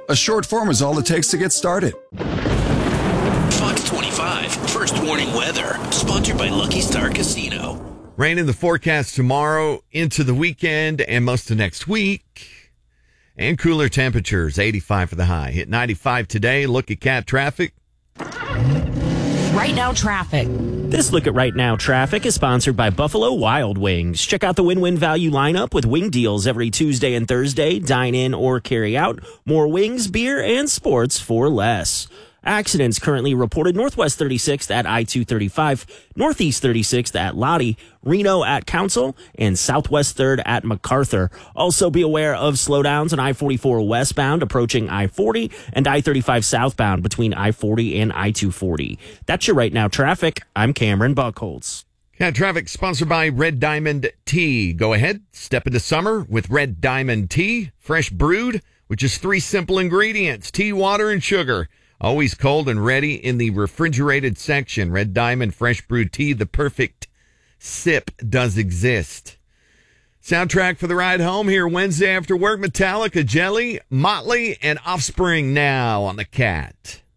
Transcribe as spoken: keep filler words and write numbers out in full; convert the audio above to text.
A short form is all it takes to get started. Fox twenty-five, First Warning Weather, sponsored by Lucky Star Casino. Rain in the forecast tomorrow into the weekend and most of next week. And cooler temperatures, eighty-five for the high. Hit ninety-five today. Look at cat traffic. Right Now Traffic. This look at Right Now Traffic is sponsored by Buffalo Wild Wings. Check out the win-win value lineup with wing deals every Tuesday and Thursday. Dine in or carry out. More wings, beer, and sports for less. Accidents currently reported Northwest thirty-sixth at I two thirty-five, Northeast thirty-sixth at Lottie, Reno at Council, and Southwest third at MacArthur. Also be aware of slowdowns on I forty-four westbound approaching I forty and I thirty-five southbound between I forty and I two forty. That's your Right Now Traffic. I'm Cameron Buckholz. Cat traffic sponsored by Red Diamond Tea. Go ahead, step into summer with Red Diamond Tea, fresh brewed, with just three simple ingredients, tea, water, and sugar. Always cold and ready in the refrigerated section. Red Diamond Fresh Brewed Tea, the perfect sip, does exist. Soundtrack for the ride home here Wednesday after work. Metallica, Jelly, Motley, and Offspring now on the Cat.